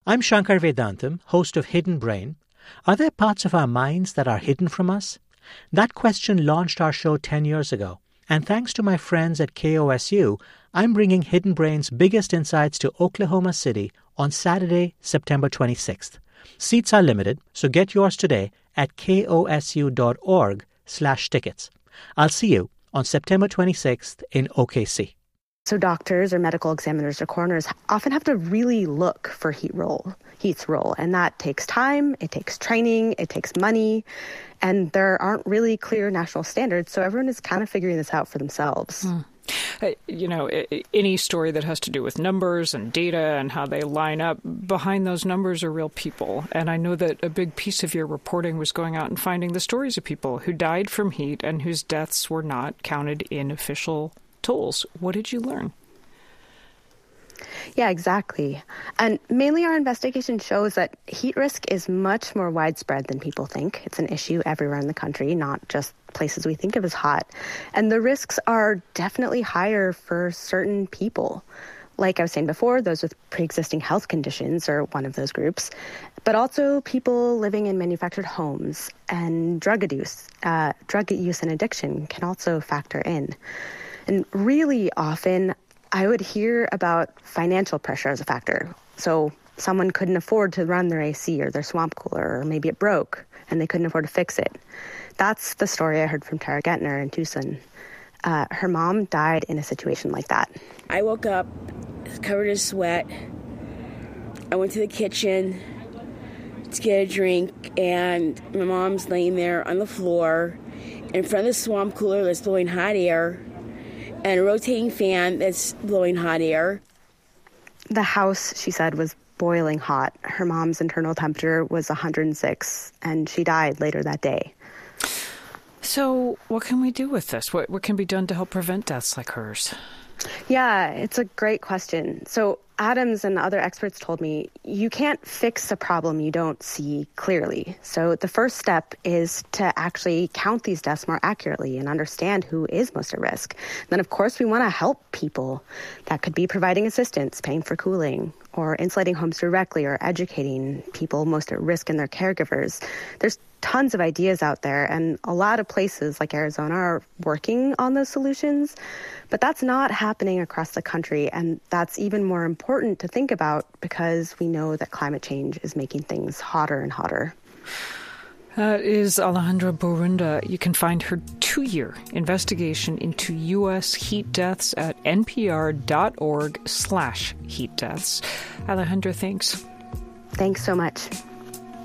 I'm Shankar Vedantam, host of Hidden Brain. Are there parts of our minds that are hidden from us? That question launched our show 10 years ago. And thanks to my friends at KOSU, I'm bringing Hidden Brain's biggest insights to Oklahoma City on Saturday, September 26th. Seats are limited, so get yours today at kosu.org/tickets. I'll see you on September 26th in OKC. So doctors or medical examiners or coroners often have to really look for Heat's role. And that takes time, it takes training, it takes money, and there aren't really clear national standards. So everyone is kind of figuring this out for themselves. Any story that has to do with numbers and data and how they line up, behind those numbers are real people. And I know that a big piece of your reporting was going out and finding the stories of people who died from heat and whose deaths were not counted in official tolls. What did you learn? Yeah, exactly. And mainly our investigation shows that heat risk is much more widespread than people think. It's an issue everywhere in the country, not just places we think of as hot. And the risks are definitely higher for certain people. Like I was saying before, those with pre-existing health conditions are one of those groups, but also people living in manufactured homes, and drug use and addiction can also factor in. And really often, I would hear about financial pressure as a factor. So someone couldn't afford to run their AC or their swamp cooler, or maybe it broke and they couldn't afford to fix it. That's the story I heard from Tara Gettner in Tucson. Her mom died in a situation like that. I woke up covered in sweat. I went to the kitchen to get a drink, and my mom's laying there on the floor in front of the swamp cooler that's blowing hot air, and a rotating fan that's blowing hot air. The house, she said, was boiling hot. Her mom's internal temperature was 106, and she died later that day. So what can we do with this? What can be done to help prevent deaths like hers? Yeah, it's a great question. So Adams and other experts told me you can't fix a problem you don't see clearly. So the first step is to actually count these deaths more accurately and understand who is most at risk. Then, of course, we want to help people. That could be providing assistance, paying for cooling, or insulating homes directly, or educating people most at risk and their caregivers. There's tons of ideas out there, and a lot of places like Arizona are working on those solutions, but that's not happening across the country, and that's even more important to think about because we know that climate change is making things hotter and hotter. That is Alejandra Borunda. You can find her 2-year investigation into U.S. heat deaths at npr.org/heat deaths. Alejandra, thanks. Thanks so much.